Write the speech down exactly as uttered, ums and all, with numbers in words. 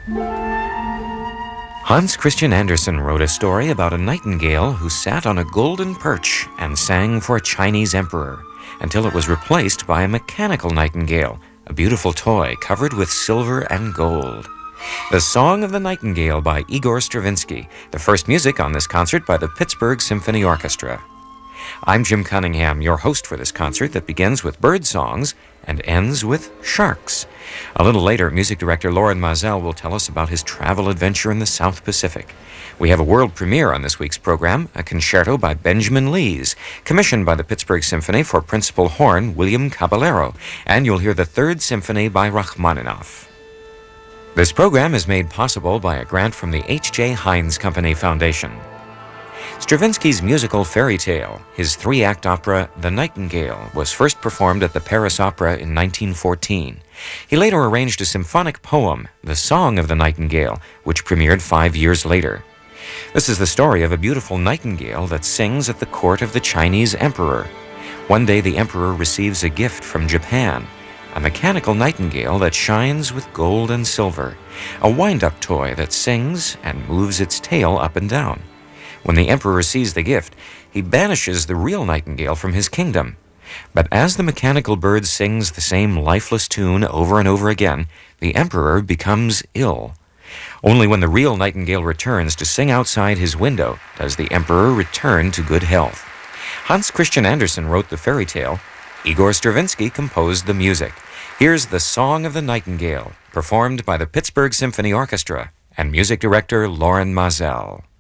Hans Christian Andersen wrote a story about a nightingale who sat on a golden perch and sang for a Chinese emperor until it was replaced by a mechanical nightingale, a beautiful toy covered with silver and gold. The Song of the Nightingale by Igor Stravinsky, the first music on this concert by the Pittsburgh Symphony Orchestra. I'm Jim Cunningham, your host for this concert that begins with bird songs and ends with sharks. A little later, music director Loren Maazel will tell us about his travel adventure in the South Pacific. We have a world premiere on this week's program, a concerto by Benjamin Lees, commissioned by the Pittsburgh Symphony for principal horn William Caballero, and you'll hear the Third Symphony by Rachmaninoff. This program is made possible by a grant from the H J. Heinz Company Foundation. Stravinsky's musical fairy tale, his three-act opera The Nightingale, was first performed at the Paris Opera in nineteen fourteen. He later arranged a symphonic poem, The Song of the Nightingale, which premiered five years later. This is the story of a beautiful nightingale that sings at the court of the Chinese emperor. One day the emperor receives a gift from Japan, a mechanical nightingale that shines with gold and silver, a wind-up toy that sings and moves its tail up and down. When the emperor sees the gift, he banishes the real nightingale from his kingdom. But as the mechanical bird sings the same lifeless tune over and over again, the emperor becomes ill. Only when the real nightingale returns to sing outside his window does the emperor return to good health. Hans Christian Andersen wrote the fairy tale. Igor Stravinsky composed the music. Here's The Song of the Nightingale, performed by the Pittsburgh Symphony Orchestra and music director Loren Maazel.